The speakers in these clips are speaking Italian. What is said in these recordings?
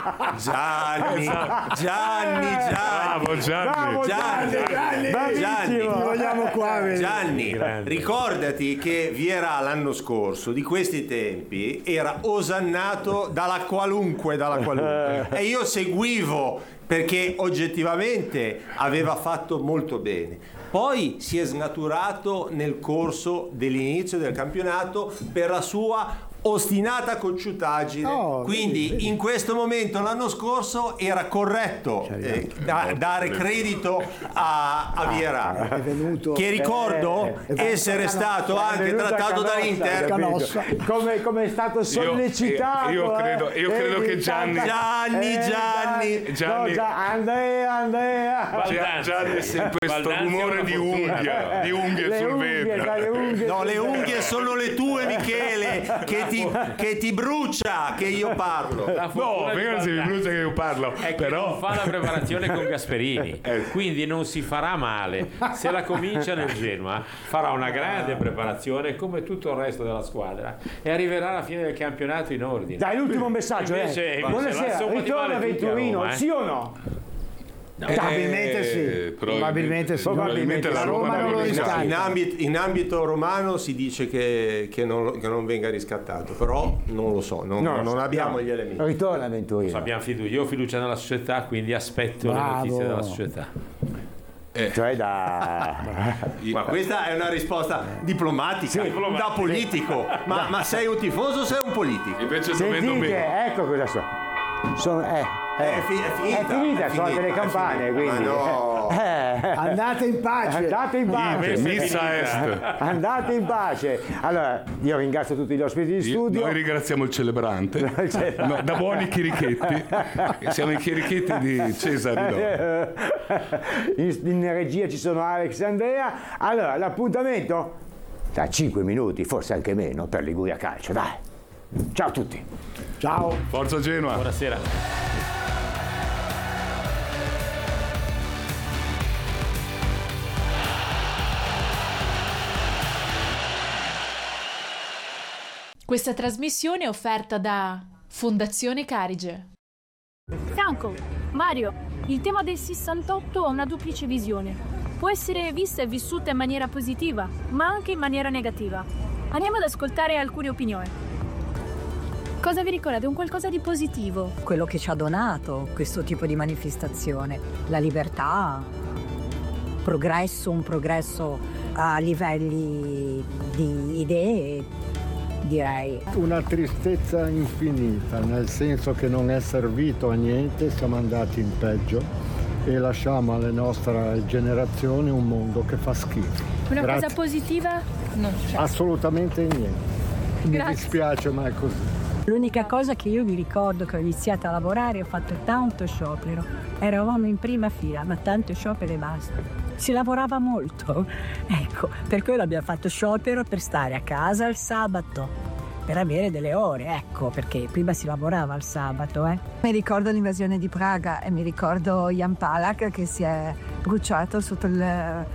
Bravo Gianni. Ti vogliamo qua. Gianni, ricordati che Vieira l'anno scorso, di questi tempi, era osannato dalla qualunque. E io seguivo perché oggettivamente aveva fatto molto bene. Poi si è snaturato nel corso dell'inizio del campionato per la sua ostinata cocciutaggine. Quindi in questo momento l'anno scorso era corretto dare credito a Vieira, che ricordo essere stato anche trattato dall'Inter come è stato sollecitato. Io credo che Gianni Andrea Gianni è sempre questo rumore di unghie sul vetro. No, le unghie sono le tue, Michele, che ti brucia che io parlo. No, perché se mi brucia che io parlo? È che però non fa la preparazione con Gasperini, quindi non si farà male. Se la comincia nel Genoa farà una grande preparazione come tutto il resto della squadra e arriverà alla fine del campionato in ordine. Dai, l'ultimo messaggio. Buonasera, ritorna Venturino, sì o no? Probabilmente sì. Probabilmente la Roma non lo riscatta. In ambito romano si dice che non venga riscattato, però non lo so, non abbiamo gli elementi. Ritorna Venturino. Io ho fiducia nella società, quindi aspetto le notizie della società. Ma questa è una risposta diplomatica, da politico. Ma sei un tifoso o sei un politico? Invece sentite, ecco cosa è finita, sono delle campane, quindi andate in pace, missa est. Andate in pace. Allora, io ringrazio tutti gli ospiti di studio. Noi ringraziamo il celebrante, da buoni chirichetti. Siamo i chirichetti di Cesare. In regia ci sono Alex e Andrea. Allora, l'appuntamento tra 5 minuti, forse anche meno, per Liguria Calcio. Dai, ciao a tutti. Ciao. Forza Genoa. Buonasera. Questa trasmissione è offerta da Fondazione Carige. Franco, Mario, il tema del 68 ha una duplice visione. Può essere vista e vissuta in maniera positiva, ma anche in maniera negativa. Andiamo ad ascoltare alcune opinioni. Cosa vi ricordate? Un qualcosa di positivo? Quello che ci ha donato questo tipo di manifestazione, la libertà, un progresso a livelli di idee, direi. Una tristezza infinita, nel senso che non è servito a niente, siamo andati in peggio e lasciamo alle nostre generazioni un mondo che fa schifo. Una cosa positiva? Non c'è. Assolutamente niente. Mi dispiace, ma è così. L'unica cosa che io mi ricordo che ho iniziato a lavorare, ho fatto tanto sciopero. Eravamo in prima fila, ma tanto sciopero e basta. Si lavorava molto. Ecco, per quello abbiamo fatto sciopero per stare a casa il sabato, per avere delle ore, ecco, perché prima si lavorava il sabato. Mi ricordo l'invasione di Praga e mi ricordo Jan Palach che si è bruciato sotto il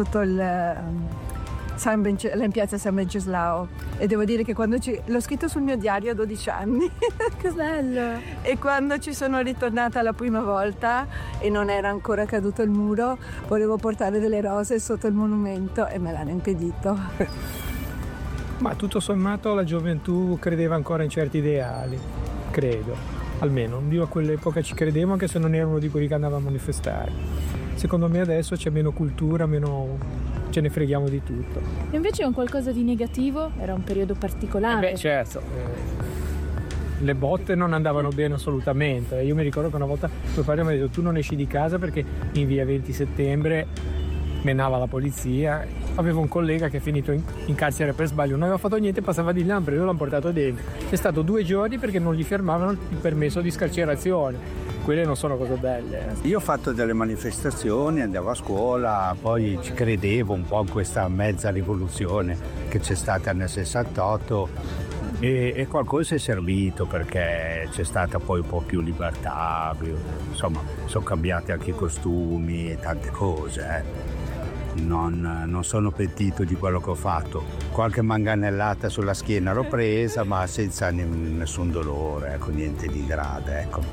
in piazza San Venceslao, e devo dire che quando l'ho scritto sul mio diario a 12 anni che bello, e quando ci sono ritornata la prima volta e non era ancora caduto il muro, volevo portare delle rose sotto il monumento e me l'hanno impedito. Ma tutto sommato la gioventù credeva ancora in certi ideali, credo, almeno io a quell'epoca ci credevo, anche se non ero uno di quelli che andava a manifestare. Secondo me adesso c'è meno cultura, meno ce ne freghiamo di tutto. Invece è un qualcosa di negativo? Era un periodo particolare? Certo, le botte non andavano bene assolutamente. Io mi ricordo che una volta mio padre mi ha detto: tu non esci di casa perché in via 20 settembre menava la polizia. Avevo un collega che è finito in carcere per sbaglio, non aveva fatto niente, passava di là, io l'ho portato dentro. È stato 2 giorni perché non gli fermavano il permesso di scarcerazione. Quelle non sono cose belle. Io ho fatto delle manifestazioni, andavo a scuola, poi ci credevo un po' in questa mezza rivoluzione che c'è stata nel 68 e qualcosa è servito perché c'è stata poi un po' più libertà, insomma sono cambiati anche i costumi e tante cose. Non sono pentito di quello che ho fatto. Qualche manganellata sulla schiena l'ho presa, ma senza nessun dolore, niente di grave,